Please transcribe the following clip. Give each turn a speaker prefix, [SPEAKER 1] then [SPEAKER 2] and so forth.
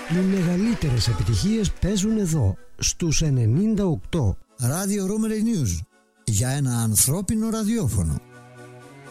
[SPEAKER 1] Οι μεγαλύτερες επιτυχίες παίζουν εδώ, στους 98.
[SPEAKER 2] Radio Romery News. Για ένα ανθρώπινο ραδιόφωνο.